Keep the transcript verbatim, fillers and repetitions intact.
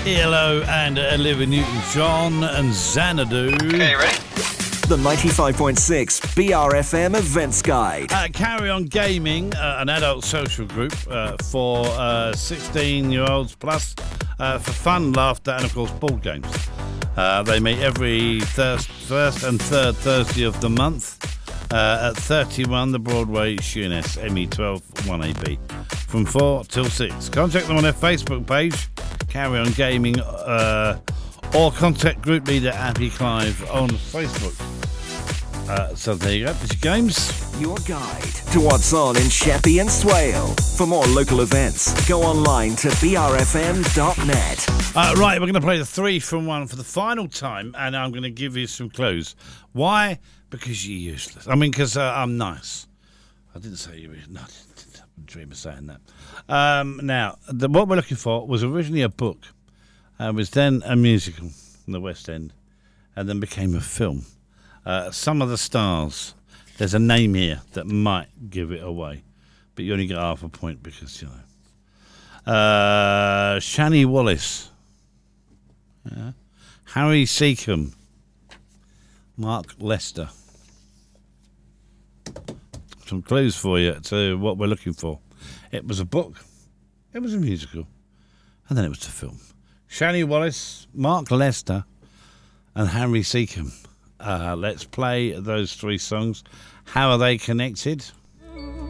E L O and Olivia Newton-John and Xanadu. Okay, ready? The ninety-five point six B R F M Events Guide. Uh, Carry On Gaming, uh, an adult social group uh, for uh, sixteen-year-olds plus, uh, for fun, laughter, and, of course, board games. Uh, they meet every thirst, first and third Thursday of the month uh, at thirty-one the Broadway, Sheerness, M E twelve one A B, from four till six. Contact them on their Facebook page, Carry On Gaming, uh, or contact group leader Abby Clive on Facebook. Uh, so there you go, it's your games. Your guide to what's on in Sheppey and Swale. For more local events, go online to b r f m dot net. Uh, right, we're going to play the three from one for the final time, and I'm going to give you some clues. Why? Because you're useless. I mean, because uh, I'm nice. I didn't say you were... No, I didn't, didn't dream of saying that. Um, now, the, what we're looking for was originally a book. Uh, it was then a musical in the West End, and then became a film. Uh, some of the stars, there's a name here that might give it away, but you only get half a point because, you know. Uh, Shani Wallace, yeah. Harry Seacombe, Mark Lester. Some clues for you to what we're looking for. It was a book, it was a musical, and then it was a film. Shani Wallace, Mark Lester, and Harry Seacombe. Uh, let's play those three songs. How are they connected?